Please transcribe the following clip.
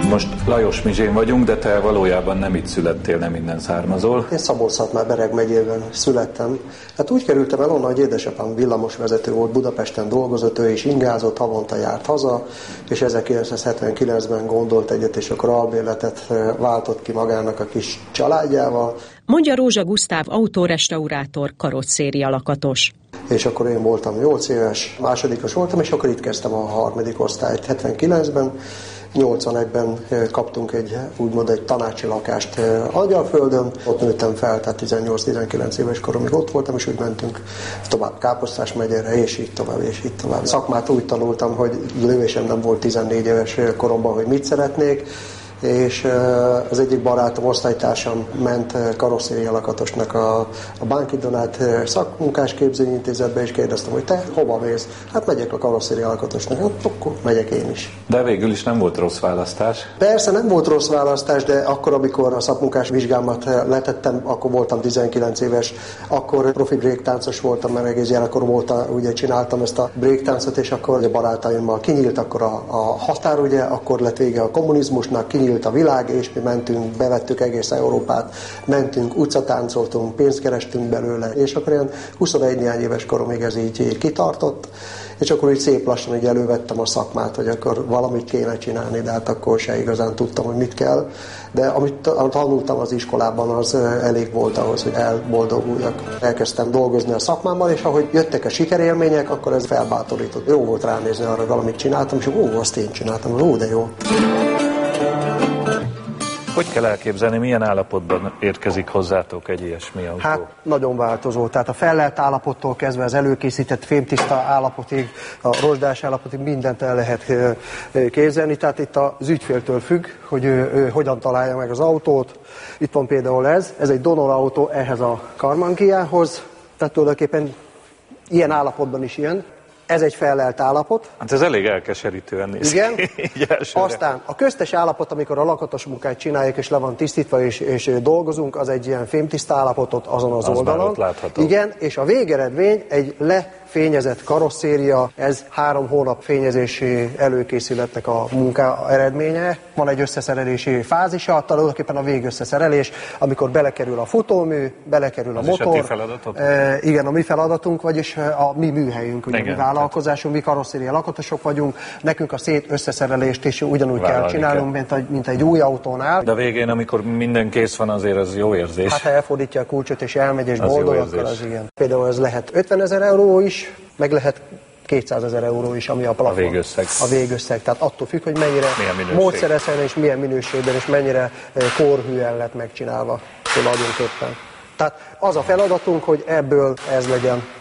Most Lajos Mizsén vagyunk, de te valójában nem itt születtél, nem innen származol. Én Szabolcs-Szatmár-Bereg megyében születtem. Hát úgy kerültem el onnan, hogy édesapám villamosvezető volt, Budapesten dolgozott, ő is ingázott, havonta járt haza, és 1979-ben gondolt egyet, és akkor albérletet váltott ki magának a kis családjával. Mondja Rózsa Gusztáv, autórestaurátor, karosszéria lakatos. És akkor én voltam 8 éves, másodikos voltam, és akkor itt kezdtem a harmadik osztályt 79-ben. 81-ben kaptunk egy tanácsi lakást Angyalföldön, ott nőttem fel, tehát 18-19 éves koromig ott voltam, és úgy mentünk tovább Káposztás megyére, és így tovább, és így tovább. Szakmát úgy tanultam, hogy lövésem nem volt 14 éves koromban, hogy mit szeretnék, és az egyik barátom, osztálytársam ment karosszéria lakatosnak a Bánki Donát szakmunkás képzőintézetbe, és kérdeztem, hogy te hova mész? Hát megyek a karosszéria lakatosnak, hát akkor megyek én is. De végül is nem volt rossz választás? Persze nem volt rossz választás, de akkor, amikor a szakmunkás vizsgámat letettem, akkor voltam 19 éves, akkor profi breaktáncos voltam, mert egész gyerekkoromban ugye csináltam ezt a breaktáncot, és akkor a barátaimmal kinyílt akkor a határ, ugye, akkor lett vége a kommunizmusnak, kinyílt a világ, és mi mentünk, bevettük egész Európát, mentünk, utcatáncoltunk, pénzt kerestünk belőle, és akkor ilyen 21 néhány éves koromig ez így kitartott, és akkor így szép lassan így elővettem a szakmát, hogy akkor valamit kéne csinálni, de hát akkor se igazán tudtam, hogy mit kell. De amit tanultam az iskolában, az elég volt ahhoz, hogy elboldoguljak. Elkezdtem dolgozni a szakmámmal, és ahogy jöttek a sikerélmények, akkor ez felbátorított. Jó volt ránézni arra, hogy valamit csináltam, és azt én csináltam, de jó. Hogy kell elképzelni, milyen állapotban érkezik hozzátok egy ilyesmi autó? Hát nagyon változó, tehát a fellelt állapottól kezdve az előkészített fémtiszta állapotig, a rozsdás állapotig mindent el lehet képzelni, tehát itt az ügyféltől függ, hogy ő hogyan találja meg az autót. Itt van például ez egy donor autó ehhez a Karmann-Kiához, tehát tulajdonképpen ilyen állapotban is jön. Ez egy fellelt állapot. Hát ez elég elkeserítően néz igen. ki. Aztán a köztes állapot, amikor a lakatos munkát csináljuk, és le van tisztítva, és dolgozunk, az egy ilyen fémtiszta állapotot azon az oldalon. Igen, és a végeredmény egy lefényezett karosszéria, ez 3 hónap fényezési előkészületnek a munka eredménye. Van egy összeszerelési fázisa, tulajdonképpen a végösszeszerelés, amikor belekerül a futómű, belekerül a motor. Az is a ti feladatok? Igen, a mi feladatunk, vagyis a mi műhelyünk, ugye mi vállalkozásunk, mi karosszéria lakatosok vagyunk, nekünk a szét összeszerelést is ugyanúgy kell csinálnunk, mint egy új autónál. De a végén, amikor minden kész van, azért az jó érzés. Hát ha elfordítja a kulcsot és elmegy és boldog, akkor az igen. Például ez lehet 50 000 euró is, meg lehet 200 000 euró is, ami a plafon. A végösszeg. Tehát attól függ, hogy mennyire módszeresen és milyen minőségben és mennyire korhűen lett megcsinálva tulajdonképpen. Tehát az a feladatunk, hogy ebből ez legyen.